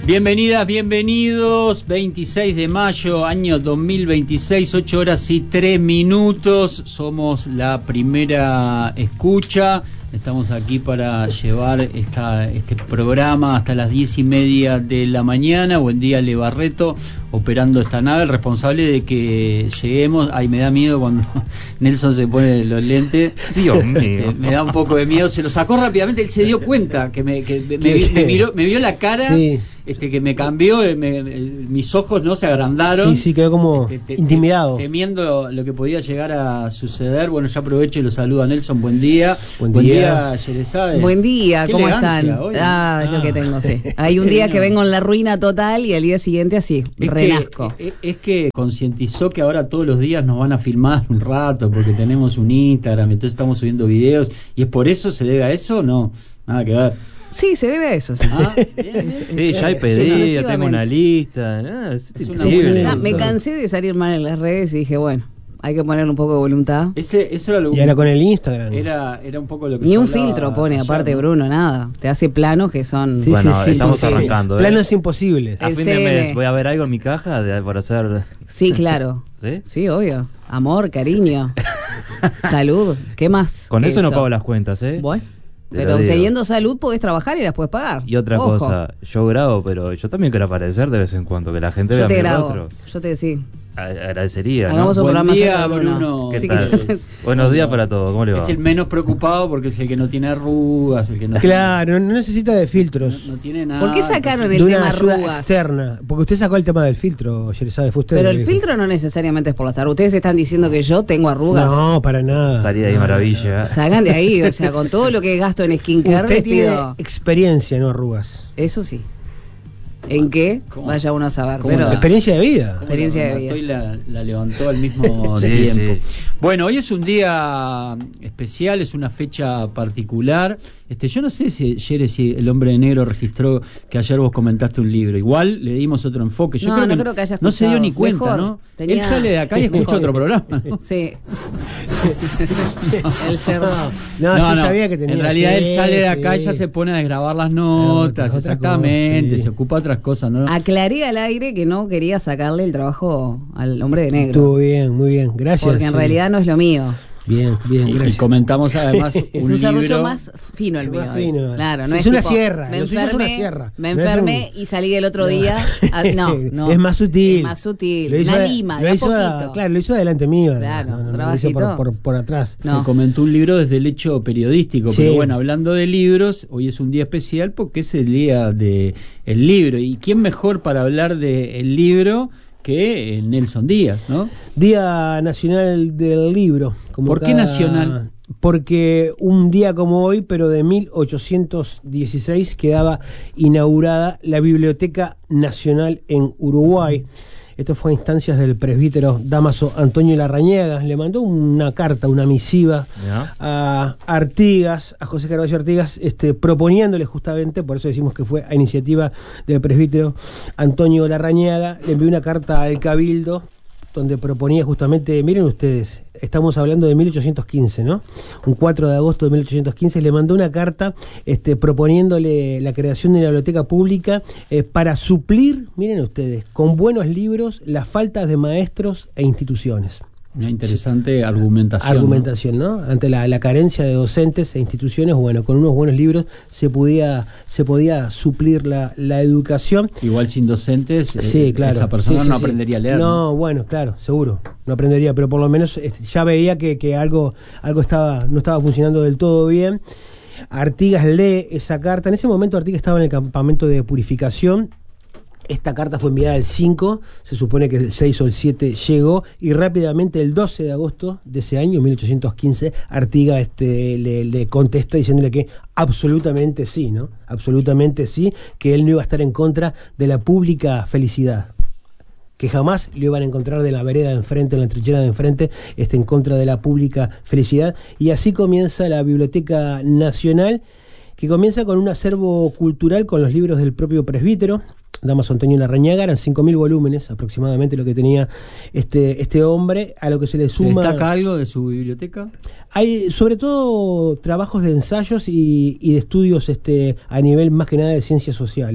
Bienvenidas, bienvenidos, 26 de mayo, año 2026, 8 horas y 3 minutos, somos la primera escucha, estamos aquí para llevar este programa hasta las 10:30 de la mañana. Buen día, Le Barreto, operando esta nave, el responsable de que lleguemos. Ay, me da miedo cuando Nelson se pone los lentes. Dios mío. Me da un poco de miedo, se lo sacó rápidamente, él se dio cuenta, que me miró, me vio la cara. Sí. Que me cambió, mis ojos no se agrandaron. Sí, quedó como intimidado. Temiendo lo que podía llegar a suceder. Bueno, ya aprovecho y lo saludo a Nelson. Buen día. Buen día, Yerezade. Buen día, ¿cómo están? Hoy, es lo que tengo, sí. Hay un día que vengo en la ruina total y al día siguiente así, renazco. Es que concientizó que ahora todos los días nos van a filmar un rato porque tenemos un Instagram, entonces estamos subiendo videos. ¿Y es por eso? ¿Se debe a eso? No, nada que ver. Sí, se debe a eso. Sí, sí, ya hay pedido, tengo una lista. Ya me cansé de salir mal en las redes y dije, bueno, hay que ponerle un poco de voluntad. Eso era lo y ahora con el Instagram. Era un poco lo que ni un filtro pone, ayer, aparte, ¿no? Bruno, nada. Te hace planos que son... Sí, bueno, estamos arrancando. Planos imposibles. A fin de mes voy a ver algo en mi caja por hacer... Sí, claro. Sí, obvio. Amor, cariño, salud. ¿Qué más? Con eso no pago las cuentas, Bueno. Pero teniendo salud podés trabajar y las podés pagar. Y otra cosa, yo grabo, pero yo también quiero aparecer de vez en cuando, que la gente vea mi rostro. Yo te decía. Agradecería. Hagamos un programa. Buen día, Bruno. ¿Qué tal? Buenos días para todos. ¿Cómo le va? Es el menos preocupado porque es el que no tiene arrugas, el que no. Claro, no necesita de filtros. No tiene nada. ¿Por qué sacaron el tema arrugas? Externa. Porque usted sacó el tema del filtro, Yerezade, fue usted. Pero el filtro no necesariamente es por las arrugas. Ustedes están diciendo que yo tengo arrugas. No, para nada. Salí de ahí, maravilla. Salgan de ahí, o sea, con todo lo que gasto en skincare. Usted tiene experiencia, no arrugas. Eso sí. ¿En qué? Vaya uno a saber. Pero experiencia de vida. Experiencia de vida. Y la levantó al mismo tiempo. Sí. Bueno, hoy es un día especial, es una fecha particular. Yo no sé si el Hombre de Negro registró que ayer vos comentaste un libro. Igual le dimos otro enfoque. Yo creo que haya escuchado. No se dio ni cuenta, mejor, ¿no? Él sale de acá y escucha otro programa, ¿no? Sí. El cerdo. No, sabía que tenía. En realidad él sale de acá y ya se pone a desgrabar las notas, exactamente, se ocupa de otras cosas, ¿no? Aclaré al aire que no quería sacarle el trabajo al Hombre de Negro. Estuvo bien, muy bien, gracias. Porque en realidad no es lo mío. Bien, gracias. Y comentamos además es un serrucho más fino el mío. Fino. Claro, no es una tipo, sierra. Me enfermé y salí del otro día. No. Es más sutil. Es más sutil. Una lima, de a poquito. Claro, lo hizo adelante mío. Claro, lo hizo por atrás. Se comentó un libro desde el hecho periodístico. Pero bueno, hablando de libros, hoy es un día especial porque es el día del libro. ¿Y quién mejor para hablar del libro que Nelson Díaz, ¿no? Día Nacional del Libro. ¿Por qué nacional? Porque un día como hoy, pero de 1816, quedaba inaugurada la Biblioteca Nacional en Uruguay. Esto fue a instancias del presbítero Dámaso Antonio Larrañaga. Le mandó una carta, una misiva a Artigas, a José Carvalho Artigas, proponiéndole justamente, por eso decimos que fue a iniciativa del presbítero Antonio Larrañaga, le envió una carta al Cabildo donde proponía justamente, miren ustedes, estamos hablando de 1815, ¿no? Un 4 de agosto de 1815 le mandó una carta proponiéndole la creación de una biblioteca pública para suplir, miren ustedes, con buenos libros las faltas de maestros e instituciones. Una interesante argumentación, ¿no? Ante la carencia de docentes e instituciones, bueno, con unos buenos libros se podía suplir la educación. Igual sin docentes, claro, esa persona no aprendería a leer. No, bueno, claro, seguro, no aprendería, pero por lo menos ya veía que algo no estaba funcionando del todo bien. Artigas lee esa carta. En ese momento Artigas estaba en el campamento de purificación. Esta carta fue enviada el 5, se supone que el 6 o el 7 llegó, y rápidamente el 12 de agosto de ese año, 1815, Artigas le contesta diciéndole que absolutamente sí, ¿no? Absolutamente sí, que él no iba a estar en contra de la pública felicidad, que jamás lo iban a encontrar de la vereda de enfrente, en la trinchera de enfrente, en contra de la pública felicidad. Y así comienza la Biblioteca Nacional, que comienza con un acervo cultural con los libros del propio presbítero Dámaso Antonio Larrañaga. Eran 5.000 volúmenes aproximadamente lo que tenía este hombre, a lo que se le suma... ¿Se destaca algo de su biblioteca? Hay sobre todo trabajos de ensayos y de estudios a nivel más que nada de ciencias sociales,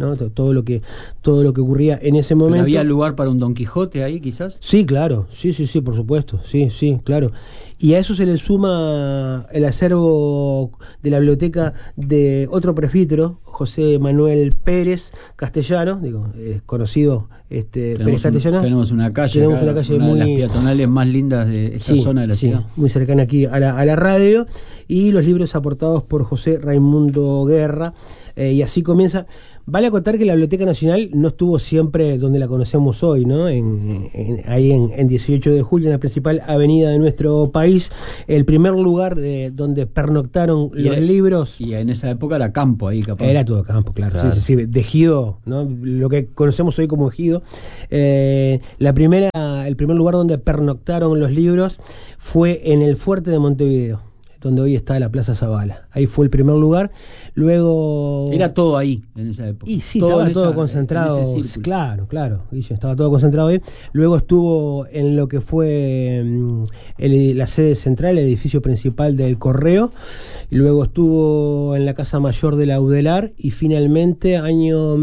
¿no? Todo lo que ocurría en ese momento. ¿Pero había lugar para un Don Quijote ahí, quizás? Sí, claro, sí, por supuesto, sí, claro. Y a eso se le suma el acervo de la biblioteca de otro presbítero, José Manuel Pérez Castellano, conocido Pérez Castellano. Tenemos una calle una de las peatonales más lindas de esta zona de la ciudad. Muy cercana aquí a la radio, y los libros aportados por José Raimundo Guerra, y así comienza. Vale acotar que la Biblioteca Nacional no estuvo siempre donde la conocemos hoy, ¿no? Ahí en 18 de julio, en la principal avenida de nuestro país, el primer lugar donde pernoctaron los libros. Y en esa época era campo ahí, capaz. Era todo campo, claro. Sí, de ejido, ¿no? Lo que conocemos hoy como ejido. El primer lugar donde pernoctaron los libros fue en el Fuerte de Montevideo, donde hoy está la Plaza Zavala. Ahí fue el primer lugar. Luego... Era todo ahí, en esa época. Y sí, estaba todo concentrado. Claro, Guille, estaba todo concentrado ahí. Luego estuvo en lo que fue la sede central, el edificio principal del Correo. Luego estuvo en la Casa Mayor de la Audelar. Y finalmente, año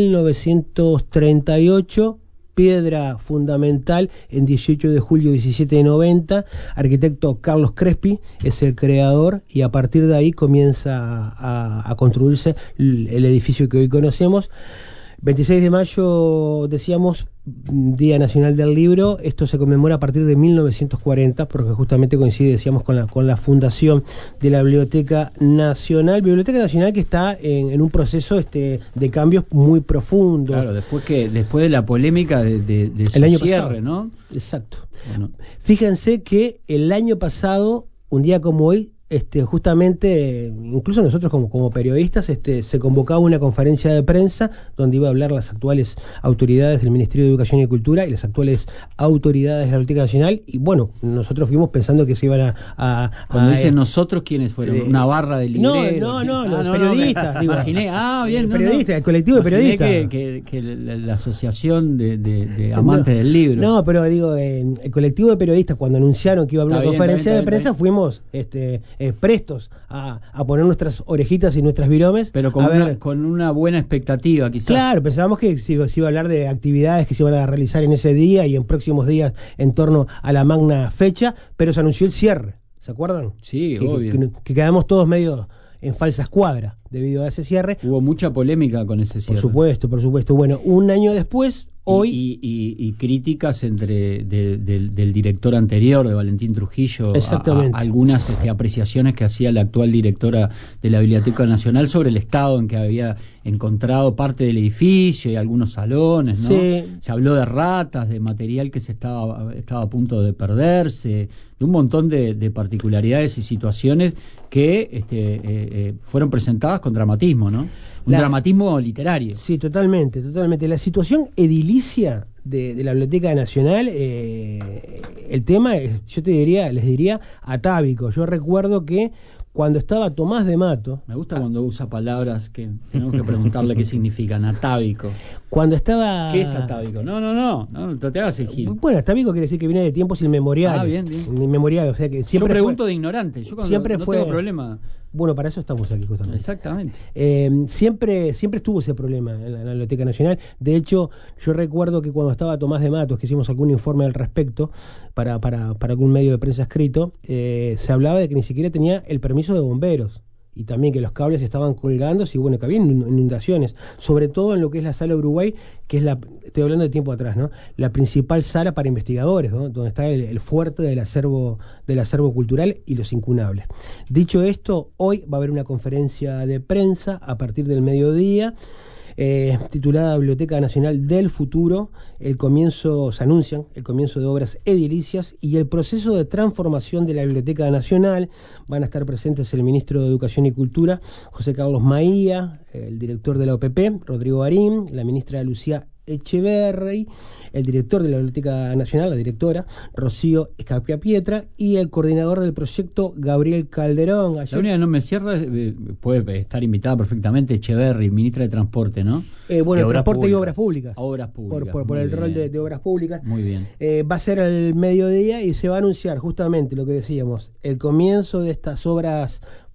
1938... piedra fundamental, en 18 de julio de 1790, arquitecto Carlos Crespi es el creador, y a partir de ahí comienza a construirse el edificio que hoy conocemos. 26 de mayo, decíamos, Día Nacional del Libro. Esto se conmemora a partir de 1940, porque justamente coincide, decíamos, con la fundación de la Biblioteca Nacional. Biblioteca Nacional que está en un proceso de cambios muy profundo. Claro, después de la polémica de el año cierre, pasado, ¿no? Exacto. Bueno. Fíjense que el año pasado, un día como hoy, justamente, incluso nosotros como periodistas, se convocaba una conferencia de prensa donde iba a hablar las actuales autoridades del Ministerio de Educación y Cultura y las actuales autoridades de la Biblioteca Nacional, y bueno, nosotros fuimos pensando que se iban Cuando dicen nosotros, ¿quiénes fueron? ¿Una barra de libreros? No, periodistas. Imaginé, bien, periodistas, el colectivo de periodistas. Que la asociación de amantes del libro. No, pero el colectivo de periodistas, cuando anunciaron que iba a haber una conferencia de prensa, fuimos prestos a poner nuestras orejitas y nuestras viromes. Pero con una buena expectativa, quizás. Claro, pensábamos que se iba a hablar de actividades que se iban a realizar en ese día y en próximos días en torno a la magna fecha, pero se anunció el cierre, ¿se acuerdan? Sí, obvio. Que quedamos todos medio en falsa escuadra debido a ese cierre. Hubo mucha polémica con ese cierre. Por supuesto. Bueno, un año después... Hoy y críticas del director anterior, de Valentín Trujillo, a algunas apreciaciones que hacía la actual directora de la Biblioteca Nacional sobre el estado en que había encontrado parte del edificio y algunos salones, ¿no? Sí. Se habló de ratas, de material que estaba a punto de perderse, de un montón de particularidades y situaciones que fueron presentadas con dramatismo, ¿no? Un dramatismo literario. Sí, totalmente. La situación edilicia de la Biblioteca Nacional, el tema es, les diría, atávico. Yo recuerdo que cuando estaba Tomás de Mato... Me gusta cuando usa palabras que tenemos que preguntarle qué significan. Atávico. Cuando estaba... ¿Qué es atávico? No te hagas el gil. Bueno, atávico quiere decir que viene de tiempos inmemoriales. Bien. Inmemoriales, o sea que siempre... Yo pregunto de ignorante. Yo siempre no fue... tengo problema. Bueno, para eso estamos aquí justamente. Exactamente. Siempre estuvo ese problema en la Biblioteca Nacional. De hecho, yo recuerdo que cuando estaba Tomás de Matos, que hicimos algún informe al respecto para algún medio de prensa escrito, se hablaba de que ni siquiera tenía el permiso de bomberos. Y también que los cables estaban colgándose y bueno, que había inundaciones, sobre todo en lo que es la Sala Uruguay, que es estoy hablando de tiempo atrás, ¿no? La principal sala para investigadores, ¿no? Donde está el fuerte del acervo cultural y los incunables. Dicho esto, hoy va a haber una conferencia de prensa a partir del mediodía, titulada Biblioteca Nacional del Futuro. Se anuncian el comienzo de obras edilicias y el proceso de transformación de la Biblioteca Nacional. Van a estar presentes el ministro de Educación y Cultura, José Carlos Maía, el director de la OPP, Rodrigo Garín, la ministra Lucía Echeverri, el director de la Biblioteca Nacional, la directora Rocío Scapiapietra, y el coordinador del proyecto, Gabriel Calderón. La única que no me cierra, puede estar invitada perfectamente Echeverri, ministra de Transporte, ¿no? Transporte y Obras Públicas. Obras Públicas. Por el rol de Obras Públicas. Muy bien. Va a ser al mediodía y se va a anunciar justamente lo que decíamos, el comienzo de estas obras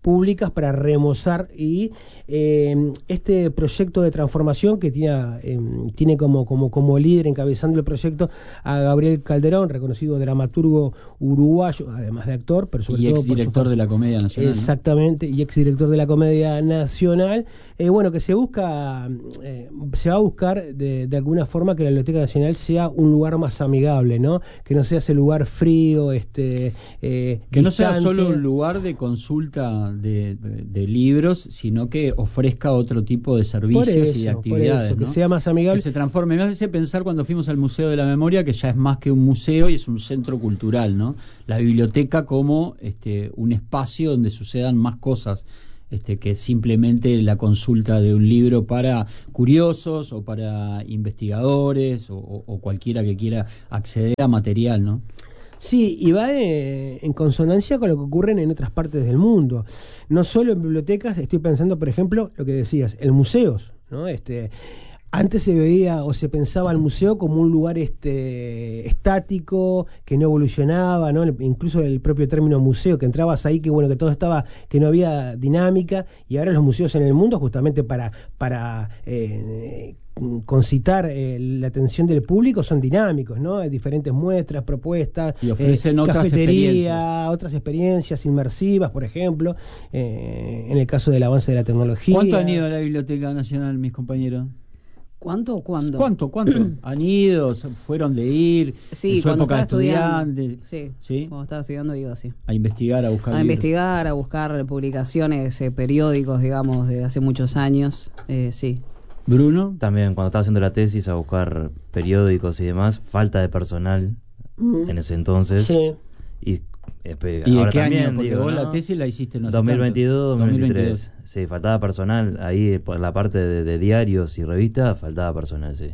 públicas para remozar y este proyecto de transformación que tiene como líder encabezando el proyecto a Gabriel Calderón, reconocido dramaturgo uruguayo, además de actor, pero sobre todo exdirector de la Comedia Nacional. Exactamente, ¿no? Y exdirector de la Comedia Nacional. Bueno, que se va a buscar de alguna forma que la Biblioteca Nacional sea un lugar más amigable, ¿no? Que no sea ese lugar frío, que no sea solo un lugar de consulta de libros, sino que ofrezca otro tipo de servicios y de actividades, por eso, ¿no? Que sea más amigable. Que se transforme. Me hace pensar cuando fuimos al Museo de la Memoria, que ya es más que un museo y es un centro cultural, ¿no? La biblioteca como un espacio donde sucedan más cosas que simplemente la consulta de un libro para curiosos o para investigadores o cualquiera que quiera acceder a material, ¿no? Sí, y va en consonancia con lo que ocurre en otras partes del mundo. No solo en bibliotecas, estoy pensando, por ejemplo, lo que decías, en museos, ¿no? Antes se veía o se pensaba al museo como un lugar estático, que no evolucionaba, ¿no? Incluso el propio término museo, que entrabas ahí, que bueno, que todo estaba, que no había dinámica, y ahora los museos en el mundo, justamente para concitar la atención del público, son dinámicos, ¿no? Hay diferentes muestras, propuestas, y ofrecen cafetería, otras experiencias inmersivas, por ejemplo, en el caso del avance de la tecnología. ¿Cuánto han ido a la Biblioteca Nacional, mis compañeros? ¿Cuánto o cuándo? ¿Cuánto? ¿Han ido? ¿Fueron de ir? Sí, en su cuando época estaba de estudiando. estudiante. Sí, cuando estaba estudiando iba así. A investigar, a buscar a buscar publicaciones, periódicos, digamos, de hace muchos años. Sí. ¿Bruno? También, cuando estaba haciendo la tesis, a buscar periódicos y demás, falta de personal en ese entonces. Sí. ¿Y ahora qué también, año? Porque vos la tesis la hiciste no 2022, 2023. Sí, faltaba personal. Ahí, por la parte de diarios y revistas, faltaba personal, sí.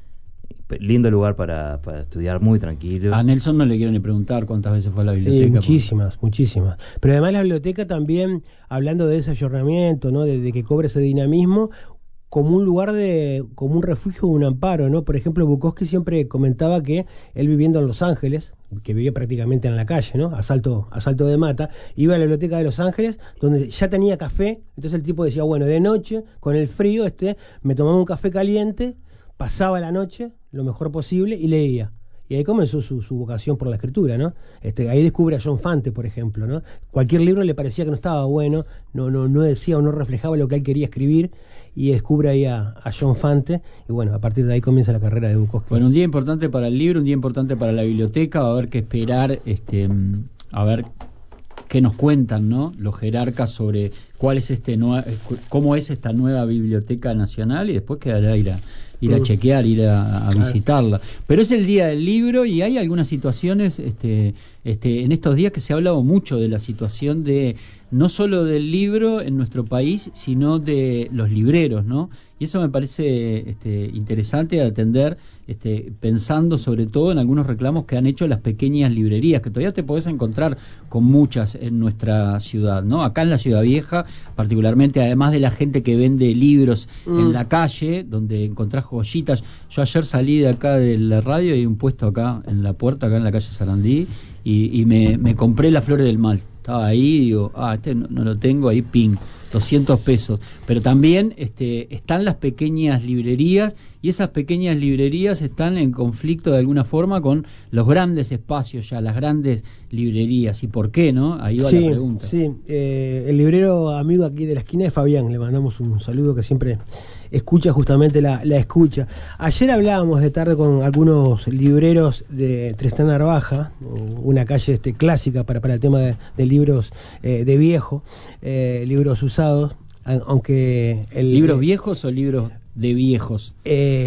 Lindo lugar para estudiar, muy tranquilo. A Nelson no le quiero ni preguntar cuántas veces fue a la biblioteca. Muchísimas. Pero además la biblioteca también, hablando de ese ayornamiento, ¿no? De que cobre ese dinamismo, como un lugar como un refugio, un amparo, ¿no? Por ejemplo, Bukowski siempre comentaba que él, viviendo en Los Ángeles, que vivía prácticamente en la calle, ¿no? A salto de mata, iba a la biblioteca de Los Ángeles, donde ya tenía café. Entonces el tipo decía, bueno, de noche, con el frío, me tomaba un café caliente, pasaba la noche lo mejor posible y leía. Y ahí comenzó su vocación por la escritura, ¿no? Ahí descubre a John Fante, por ejemplo, ¿no? Cualquier libro le parecía que no estaba bueno, no decía o no reflejaba lo que él quería escribir, y descubre ahí a John Fante, y bueno, a partir de ahí comienza la carrera de Bukowski. Bueno, un día importante para el libro, un día importante para la biblioteca, va a haber que esperar, a ver qué nos cuentan, ¿no? Los jerarcas sobre cuál es cómo es esta nueva Biblioteca Nacional, y después quedará ir a chequear, ir a visitarla. Pero es el día del libro y hay algunas situaciones en estos días que se ha hablado mucho de la situación de no solo del libro en nuestro país, sino de los libreros, ¿no? Y eso me parece interesante de atender, pensando sobre todo en algunos reclamos que han hecho las pequeñas librerías, que todavía te podés encontrar con muchas en nuestra ciudad, ¿no? Acá en la Ciudad Vieja, particularmente, además de la gente que vende libros en la calle, donde encontrás joyitas. Yo ayer salí de acá de la radio y hay un puesto acá en la puerta, acá en la calle Sarandí, y me compré Las Flores del Mal. Estaba ahí, digo, no lo tengo, ahí, ping, 200 pesos. Pero también están las pequeñas librerías, y esas pequeñas librerías están en conflicto de alguna forma con los grandes espacios ya, las grandes librerías. ¿Y por qué, no? Ahí va la pregunta. Sí, el librero amigo aquí de la esquina es Fabián, le mandamos un saludo, que siempre escucha justamente la escucha. Ayer hablábamos de tarde con algunos libreros de Tristán Narvaja, una calle clásica para el tema de libros de viejo, libros usados, aunque ¿libros viejos o libros de viejos?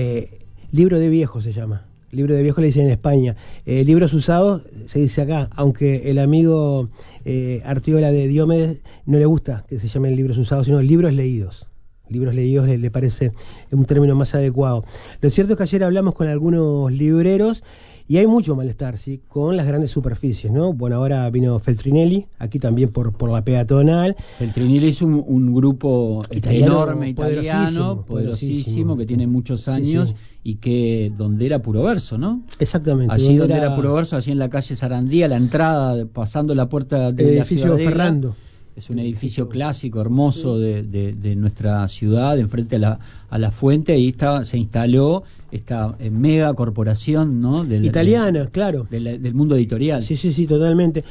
Libro de viejos se llama. Libro de viejos le dicen en España. Libros usados se dice acá, aunque el amigo Artiola de Diomedes no le gusta que se llamen libros usados, sino libros leídos. Libros leídos le parece un término más adecuado. Lo cierto es que ayer hablamos con algunos libreros y hay mucho malestar, ¿sí?, con las grandes superficies, ¿no? Bueno, ahora vino Feltrinelli, aquí también por la peatonal. Feltrinelli es un grupo enorme, italiano, poderosísimo, que tiene muchos años, y que donde era puro verso, ¿no? Exactamente. Allí donde era puro verso, allí en la calle Sarandí, a la entrada, pasando la puerta del edificio Ferrando. es un edificio clásico, hermoso de nuestra ciudad, enfrente a la fuente. Ahí se instaló esta mega corporación, ¿no? Italiana, claro. Del mundo editorial. Sí, totalmente.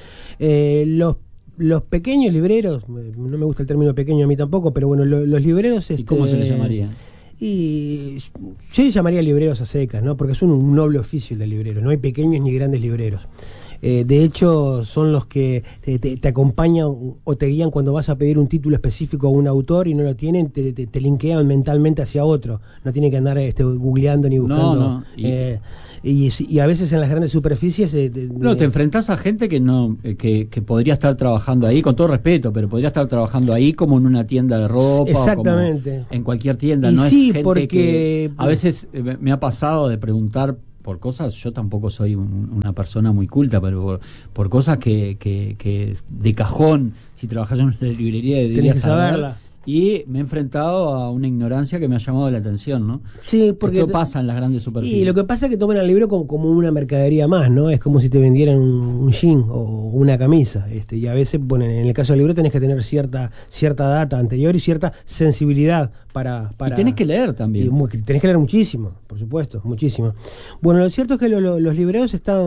Los pequeños libreros, no me gusta el término pequeño a mí tampoco, pero bueno, los libreros... ¿Y cómo se les llamaría? Y yo les llamaría libreros a secas, ¿no? Porque son un noble oficio el del librero, no hay pequeños ni grandes libreros. De hecho, son los que te acompañan o te guían cuando vas a pedir un título específico a un autor y no lo tienen, te linkean mentalmente hacia otro. No tienen que andar googleando ni buscando. No. Y a veces en las grandes superficies... te enfrentás a gente que podría estar trabajando ahí, con todo respeto, pero podría estar trabajando ahí como en una tienda de ropa. Exactamente. O como en cualquier tienda. Y no sí, es gente porque... que... A veces me ha pasado de preguntar por cosas, yo tampoco soy una persona muy culta, pero por cosas que de cajón, si trabajas en una librería deberías que saberla. Y me he enfrentado a una ignorancia que me ha llamado la atención, ¿no? Sí, porque esto pasa en las grandes superficies. Y lo que pasa es que toman al libro como una mercadería más, ¿no? Es como si te vendieran un jean o una camisa. Y a veces, bueno, en el caso del libro tenés que tener cierta data anterior y cierta sensibilidad para... Y tenés que leer también. Tenés que leer muchísimo, por supuesto, muchísimo. Bueno, lo cierto es que los libreros están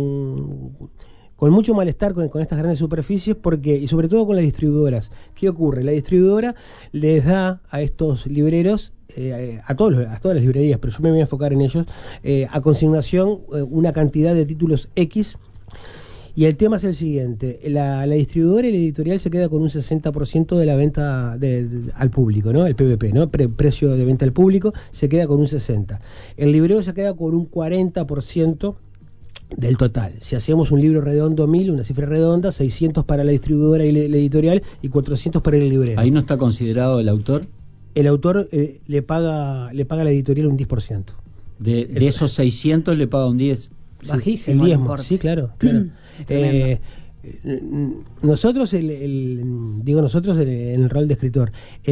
con mucho malestar con estas grandes superficies, y sobre todo con las distribuidoras. ¿Qué ocurre? La distribuidora les da a estos libreros, a todas las librerías, pero yo me voy a enfocar en ellos, a consignación una cantidad de títulos X. Y el tema es el siguiente: la distribuidora y la editorial se queda con un 60% de la venta al público, ¿no? El PVP, ¿no? Precio de venta al público se queda con un 60%. El librero se queda con un 40% del total. Si hacemos un libro redondo, 1000, una cifra redonda, 600 para la distribuidora y la editorial y 400 para el librero. ¿Ahí no está considerado el autor? El autor le paga a la editorial un 10%. De esos 600 le paga un 10%. Bajísimo. El diezmo, sí, claro. Nosotros, nosotros en el rol de escritor,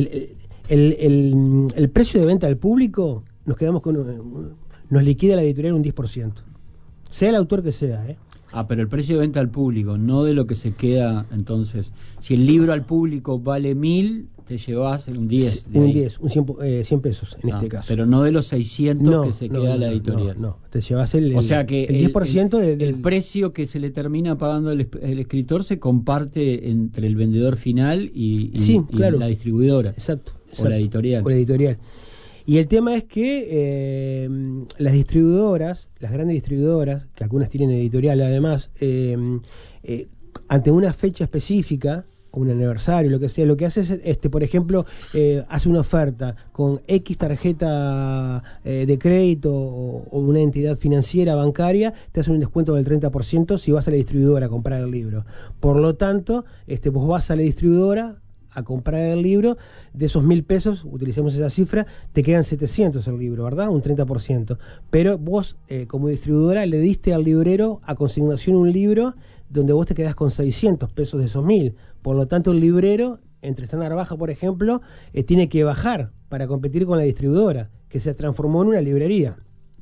el precio de venta al público nos quedamos nos liquida la editorial un 10%. Sea el autor que sea, pero el precio de venta al público, no de lo que se queda. Entonces, si el libro al público vale 1000, te llevas un 10. Un 100 pesos en este caso. Pero no de los 600 que se queda la editorial. No, te llevas el 10% el precio que se le termina pagando el escritor se comparte entre el vendedor final y la distribuidora. Exacto. O la editorial. Y el tema es que las distribuidoras, las grandes distribuidoras, que algunas tienen editorial además, ante una fecha específica, un aniversario, lo que sea, lo que hace es, por ejemplo, hace una oferta con X tarjeta de crédito o una entidad financiera bancaria, te hace un descuento del 30% si vas a la distribuidora a comprar el libro. Por lo tanto, vos vas a la distribuidora a comprar el libro, de esos 1000 pesos, utilicemos esa cifra, te quedan 700 el libro, ¿verdad? Un 30%. Pero vos, como distribuidora, le diste al librero a consignación un libro donde vos te quedás con 600 pesos de esos 1000. Por lo tanto, el librero, entre Tristán Narvaja, por ejemplo, tiene que bajar para competir con la distribuidora, que se transformó en una librería.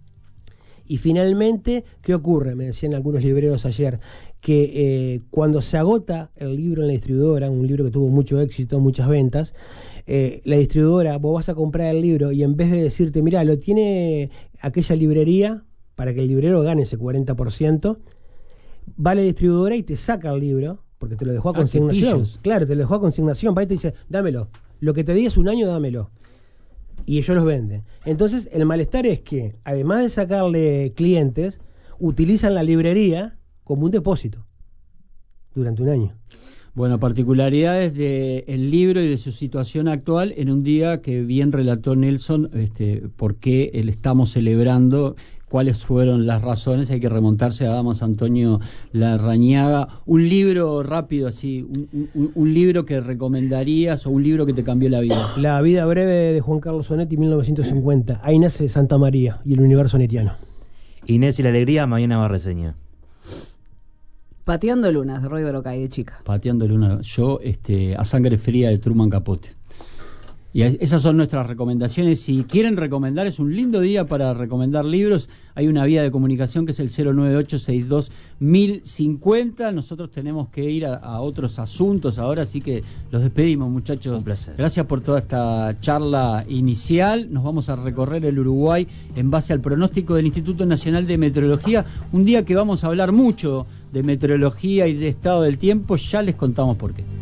Y finalmente, ¿qué ocurre? Me decían algunos libreros ayer, que cuando se agota el libro en la distribuidora, un libro que tuvo mucho éxito, muchas ventas, la distribuidora, vos vas a comprar el libro y en vez de decirte, mirá, lo tiene aquella librería, para que el librero gane ese 40%, va a la distribuidora y te saca el libro, porque te lo dejó a consignación. Claro, te lo dejó a consignación, va y te dice, dámelo, lo que te di es un año, dámelo. Y ellos los venden. Entonces, el malestar es que, además de sacarle clientes, utilizan la librería como un depósito durante un año. Bueno, particularidades del libro y de su situación actual en un día que bien relató Nelson, por qué le estamos celebrando, cuáles fueron las razones. Hay que remontarse a Damas Antonio Larrañaga. Un libro rápido así, un libro que recomendarías o un libro que te cambió la vida. La vida breve de Juan Carlos Onetti, 1950. Ahí nace Santa María y el universo onetiano. Inés y la alegría, mañana va reseña. Pateando lunas, de Roy Brocay, de chica. Pateando lunas. Yo, a sangre fría de Truman Capote. Y esas son nuestras recomendaciones. Si quieren recomendar, es un lindo día para recomendar libros. Hay una vía de comunicación que es el 098-62-1050. Nosotros tenemos que ir a otros asuntos ahora, así que los despedimos, muchachos. Un placer. Gracias por toda esta charla inicial. Nos vamos a recorrer el Uruguay en base al pronóstico del Instituto Nacional de Meteorología. Un día que vamos a hablar mucho de meteorología y de estado del tiempo. Ya les contamos por qué.